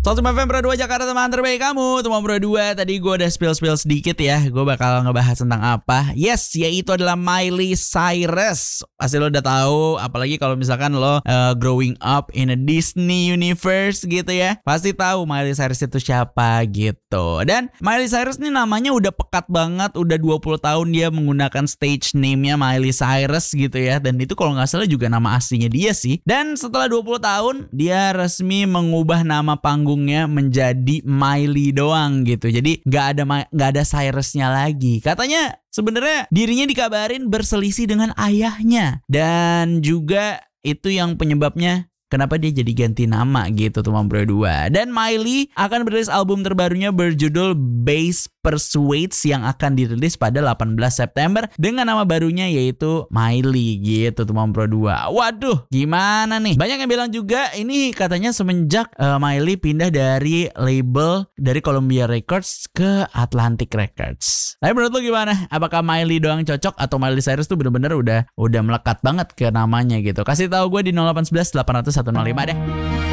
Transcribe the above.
105 FM Pro 2 Jakarta, teman terbaik kamu. Teman Pro 2, tadi gue udah spill sedikit ya. Gue bakal ngebahas tentang apa. Yes, yaitu adalah Miley Cyrus. Pasti lo udah tahu, apalagi kalau misalkan lo growing up in a Disney universe gitu ya. Pasti tahu Miley Cyrus itu siapa gitu. Dan Miley Cyrus nih namanya udah pekat banget. Udah 20 tahun dia menggunakan stage name-nya Miley Cyrus gitu ya. Dan itu kalau gak salah juga nama aslinya dia sih. Dan setelah 20 tahun, dia resmi mengubah nama panggung menjadi Miley doang gitu. Jadi nggak ada Cyrusnya lagi. Katanya sebenarnya dirinya dikabarin berselisih dengan ayahnya, dan juga itu yang penyebabnya kenapa dia jadi ganti nama gitu teman Pro 2. Dan Miley akan merilis album terbarunya berjudul Bass Persuades yang akan dirilis pada 18 September dengan nama barunya yaitu Miley gitu teman Pro 2. Waduh, gimana nih? Banyak yang bilang juga ini katanya semenjak Miley pindah dari label dari Columbia Records ke Atlantic Records. Tapi menurut lo gimana? Apakah Miley doang cocok atau Miley Cyrus tuh bener-bener udah melekat banget ke namanya gitu? Kasih tahu gue di 0811 800 105 deh.